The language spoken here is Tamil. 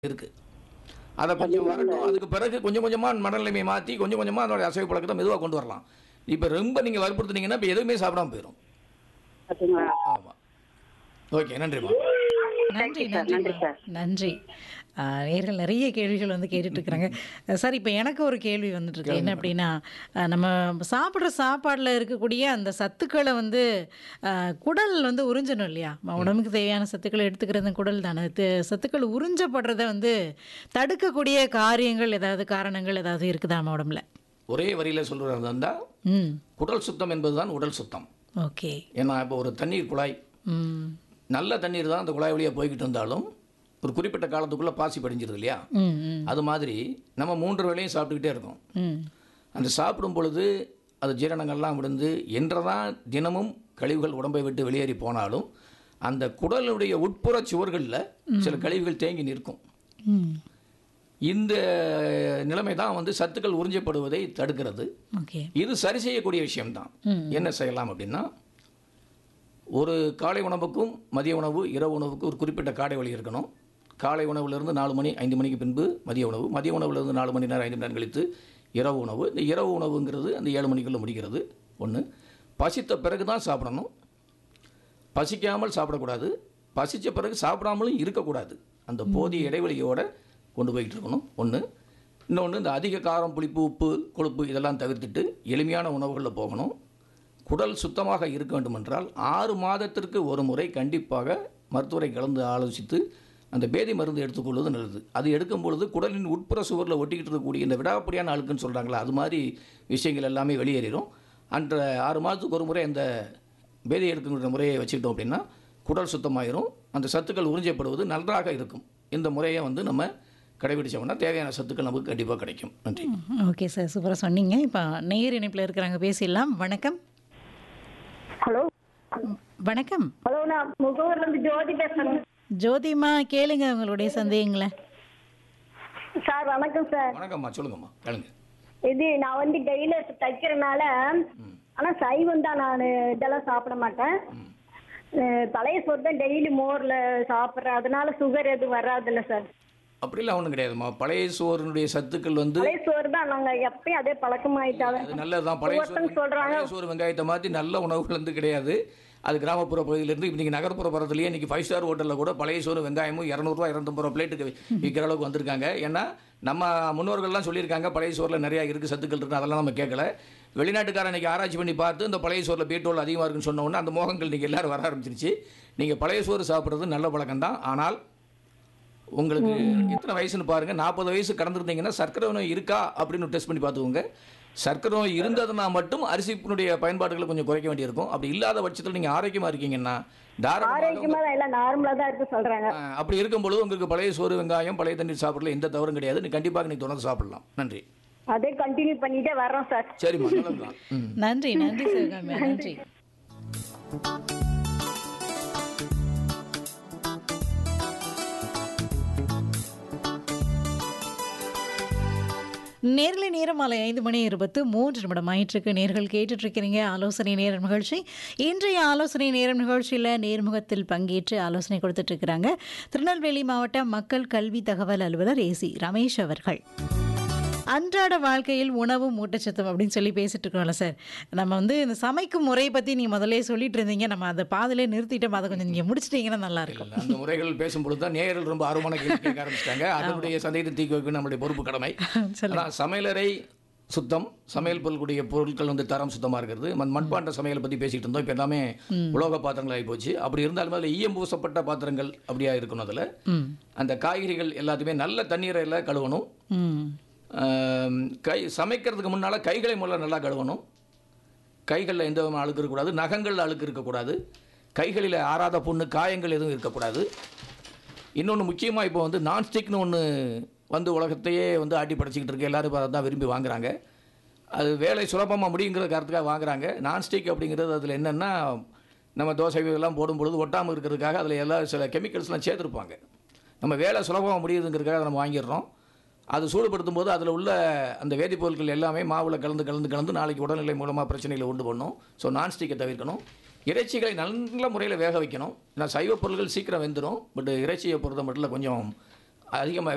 இருக்கு. அத கொஞ்சம் வரட்டும். அதுக்கு பிறகு கொஞ்சம் கொஞ்சமா மனநிலைமைய மாத்தி, கொஞ்சம் கொஞ்சமா அதோட அசைவ பழக்கத்த மெதுவா கொண்டு வரலாம். இப்ப ரொம்ப நீங்க வற்புறுத்துனீங்கன்னா, இப்ப எதுவுமே சாப்பிடாம போயிரும். பாத்தீங்களா? ஆமா. ஓகே. நன்றிம்மா. தேங்க் நன்றி, யூ சார். நன்றி நன்றிம்மா. சார். நன்றி. நேயர்கள் நெறைய கேள்விகள் வந்து கேட்டுட்டு இருக்கிறாங்க. சார் இப்ப எனக்கு ஒரு கேள்வி வந்துட்டு இருக்கு. என்ன கேளுங்க மேடம். அப்படின்னா, நம்ம சாப்பிடுற சாப்பாடுல இருக்கக்கூடிய அந்த சத்துக்கள வந்து குடல் வந்து உறிஞ்சணும் இல்லையா? உடம்புக்கு தேவையான சத்துக்கள எடுத்துக்கிறது குடல் தானே. சத்துக்கள் உறிஞ்சப்படுறத வந்து தடுக்கக்கூடிய காரியங்கள் ஏதாவது காரணங்கள் ஏதாவது இருக்குதா நம்ம உடம்புல? ஒரே வரியில சொல்றதா இருந்தா, ம். குடல் சுத்தம் என்பதுதான் உடல் சுத்தம். ஓகே. ஏன்னா, இப்போ ஒரு தண்ணீர் குழாய், ம். நல்ல தண்ணீர் தான் அந்த குழாய் வழியா போய்க்கிட்டு இருந்தாலும், ஒரு குறிப்பிட்ட காலத்துக்குள்ள பாசி படிஞ்சிருது இல்லையா? ம். ம். அது மாதிரி நம்ம 3 வேளையும் சாப்பிட்டுக்கிட்டே இருக்கோம். ம். அந்த சாப்பிடும் பொழுது அது ஜீரணங்கள்லாம் விழுந்து என்றதான் தினமும் கழிவுகள் உடம்பை விட்டு வெளியேறி போனாலும் அந்த குடலுடைய உட்புற சுவர்களில் சில கழிவுகள் தேங்கி நிற்கும். ம். இந்த நிலைமை தான் வந்து சத்துக்கள் உறிஞ்சப்படுவதை தடுக்கிறது. ஓகே. இது சரி செய்யக்கூடிய விஷயம்தான். என்ன செய்யலாம் அப்படின்னா, ஒரு காலை உணவுக்கும் மதிய உணவு, இரவு உணவுக்கு ஒரு குறிப்பிட்ட காலை வழி இருக்கணும். காலை உணவுலேருந்து 4 மணி 5 மணிக்கு பின்பு மதிய உணவு, மதிய உணவுலேருந்து 4 மணி நேரம் 5 மணி நேரம் கழித்து இரவு உணவு. இந்த இரவு உணவுங்கிறது அந்த 7 மணிக்குள்ளே முடிக்கிறது. ஒன்று, பசித்த பிறகு தான் சாப்பிடணும். பசிக்காமல் சாப்பிடக்கூடாது. பசித்த பிறகு சாப்பிடாமலும் இருக்கக்கூடாது. அந்த போதிய இடைவெளியோடு கொண்டு போய்கிட்டு இருக்கணும். ஒன்று. இன்னொன்று, இந்த அதிக காரம், புளிப்பு, உப்பு, கொழுப்பு இதெல்லாம் தவிர்த்துட்டு எளிமையான உணவுகளில் போகணும். குடல் சுத்தமாக இருக்க வேண்டுமென்றால் 6 மாதத்திற்கு ஒரு முறை கண்டிப்பாக மருத்துவரை கலந்து ஆலோசித்து அந்த பேதி மருந்து எடுத்துக்கொள்வது நல்லது. அது எடுக்கும் பொழுது குடலின் உட்புற சுவரில் ஒட்டிக்கிட்டு இருக்கக்கூடிய இந்த விடாப்படியான அழுக்குன்னு சொல்கிறாங்களா, அது மாதிரி விஷயங்கள் எல்லாமே வெளியேறிடும். அன்ற 6 மாதத்துக்கு ஒரு முறை அந்த பேதி எடுக்கின்ற முறையை வச்சுக்கிட்டோம் அப்படின்னா குடல் சுத்தமாயிரும். அந்த சத்துக்கள் உறிஞ்சப்படுவது நன்றாக இருக்கும். இந்த முறையை வந்து நம்ம கடைபிடிச்சோம்னா தேவையான சத்துக்கள் நமக்கு கண்டிப்பாக கிடைக்கும். நன்றி. ஓகே சார், சூப்பராக சொன்னீங்க. இப்போ நேயர் இணைப்பில் இருக்கிறாங்க, பேசிடலாம். வணக்கம். ஹலோ வணக்கம். ஹலோ, நான் முகவூர்ல இருந்து ஜோதி பேசுறேன் ஜோதிமா, கேளுங்க உங்களுடைய சந்தேகங்களை. சார். வணக்கம் சார். வணக்கம்மா, சொல்லுங்கம்மா, கேளுங்க. இது நான் வந்து டெய்லி தைக்கிறனால, ஆனா சைவம் தான், நான் இதெல்லாம் சாப்பிட மாட்டேன். பழைய சோறு தான் டெய்லி மோர்ல சாப்பிட்றேன். அதனால சுகர் எதுவும் வராதுல்ல சார்? அப்படிலாம் ஒன்றும் கிடையாதும்மா. பழைய சோறுனுடைய சத்துக்கள் வந்து பழைய சோறு தான் நாங்க எப்பயும் அதே பழக்கமாயிட்டாலும் அது நல்லதுதான். பழைய சொல்றாங்க. சோறு வெங்காயத்தை மாற்றி நல்ல உணவுகள் வந்து கிடையாது. அது கிராமப்புற பகுதியிலேருந்து இன்றைக்கி நகர்ப்புற பரத்துலேயே இன்றைக்கி 5 ஸ்டார் ஹோட்டலில் கூட பழைய சோறு வெங்காயமும் 200 250 ரூபா பிளேட்டுக்கு விற்கிற அளவுக்கு வந்திருக்காங்க. ஏன்னா நம்ம முன்னோர்கள்லாம் சொல்லியிருக்காங்க பழைய சோறில் நிறையா இருக்குது, சத்துக்கள் இருக்குது. அதெல்லாம் நம்ம கேட்கல. வெளிநாட்டுக்காரன் இன்றைக்கி ஆராய்ச்சி பண்ணி பார்த்து இந்த பழைய சோறில் பீட்டோல் அதிகமாக இருக்குன்னு சொன்ன உடனே அந்த மோகங்கள் இன்றைக்கி எல்லோரும் வர ஆரம்பிச்சிருச்சு. நீங்கள் பழைய சோறு சாப்பிட்றது நல்ல பழக்கம்தான். ஆனால் உங்களுக்கு எத்தனை வயசுன்னு பாருங்கள். 40 வயசு கடந்துருந்தீங்கன்னா சர்க்கரை நோய் இருக்கா அப்படின்னு டெஸ்ட் பண்ணி பார்த்துக்கோங்க. சர்க்கரை நோய் இருந்ததுன்னா மட்டும் அரிசியினுடைய பயன்பாடுகளை கொஞ்சம் குறைக்க வேண்டியிருக்கும். அப்படி இல்லாத பட்சத்தில் நீங்கள் ஆரோக்கியமாக இருக்கீங்கன்னா ஆரோக்கியமா தான் எல்லாம் நார்மலா தான் இருக்கு சொல்றாங்க. அப்படி இருக்கும்பொழுது உங்களுக்கு பழைய சோறு வெங்காயம் பழைய தண்ணீர் சாப்பிடல எந்த தவறும் கிடையாது. நீ கண்டிப்பாக நீ தொடர்ந்து சாப்பிடலாம். நன்றி. அதே கண்டினியூ பண்ணிட்டே வர்றோம் சார். சரிம்மா, நல்லதுதான். நன்றி, நன்றி சிவகாமி, நன்றி. நேர்களை நேரம் மாலை 5 மணி 23 நிமிடம் ஆயிற்றுக்கு. நேர்கள் கேட்டுட்டு இருக்கிறீங்க ஆலோசனை நேரம் நிகழ்ச்சி. இன்றைய ஆலோசனை நேரம் நிகழ்ச்சியில் நேர்முகத்தில் பங்கேற்று ஆலோசனை கொடுத்துட்டு இருக்கிறாங்க திருநெல்வேலி மாவட்ட மக்கள் கல்வி தகவல் அலுவலர் ஏசி ரமேஷ் அவர்கள். அன்றாட வாழ்க்கையில் உணவும் ஊட்டச்சத்தும் அப்படின்னு சொல்லி பேசிட்டு இருக்கோம்ல சார். நம்ம வந்து இந்த சமைக்கும் முறையை பற்றி நீங்கள் முதல்ல சொல்லிட்டு இருந்தீங்க. நம்ம அதை பாதிலே நிறுத்திட்டோம். அதை கொஞ்சம் நீங்கள் முடிச்சிட்டீங்கன்னா நல்லா இருக்கும். அந்த முறைகள் பேசும்பொழுது தான் நேயர்கள் ரொம்ப ஆர்வமான கேள்வி கேட்க ஆரம்பிச்சிட்டாங்க. அதனுடைய சந்தேகத்தை தீர்க்க வைக்க நம்முடைய பொறுப்பு கடமை. ஆனால் சமையலறை சுத்தம், சமையல் பொருட்களுடைய பொருட்கள் வந்து தரம் சுத்தமாக இருக்கிறது. மண்பாண்ட சமையலை பற்றி பேசிகிட்டு இருந்தோம். இப்போ எல்லாமே உலோக பாத்திரங்கள் ஆகி போச்சு. அப்படி இருந்தாலும் அதில் ஈயம் பூசப்பட்ட பாத்திரங்கள் அப்படியா இருக்கணும். அதில் அந்த காய்கறிகள் எல்லாத்தையுமே நல்ல தண்ணீரில் கழுவணும். சமைக்கிறதுக்கு முன்னால் கைகளை முதல்ல நல்லா கழுவணும். கைகளில் எந்த விதமான அழுக்கு இருக்கக்கூடாது. நகங்களில் அழுக்கு இருக்கக்கூடாது. கைகளில் ஆறாத புண்ணு காயங்கள் எதுவும் இருக்கக்கூடாது. இன்னொன்று முக்கியமாக இப்போ வந்து நான்ஸ்டிக்னு ஒன்று வந்து உலகத்தையே வந்து ஆட்டி படைச்சிக்கிட்டு இருக்கு. எல்லோரும் அதை தான் விரும்பி வாங்குறாங்க. அது வேலை சுலபமாக முடியுங்கிற காரணத்துக்காக வாங்குறாங்க. நான்ஸ்டிக் அப்படிங்கிறது அதில் என்னென்னா, நம்ம தோசை எல்லாம் போடும்பொழுது ஒட்டாமல் இருக்கிறதுக்காக அதில் எல்லாம் சில கெமிக்கல்ஸ்லாம் சேர்த்துருப்பாங்க. நம்ம வேலை சுலபமாக முடியுதுங்கிறதுக்காக அதை நம்ம வாங்கிடுறோம். அது சூடுபடுத்தும் போது அதில் உள்ள அந்த வேதிப்பொருட்கள் எல்லாமே மாவில் கலந்து நாளைக்கு உடல்நிலை மூலமாக பிரச்சனைகளை உண்டு பண்ணும். ஸோ நான்ஸ்டிக்கை தவிர்க்கணும். இறைச்சிகளை நல்ல முறையில் வேக வைக்கணும். ஏன்னா சைவ பொருட்கள் சீக்கிரம் வெந்துடும். பட் இறைச்சியை பொறுத்த மட்டும் கொஞ்சம் அதிகமாக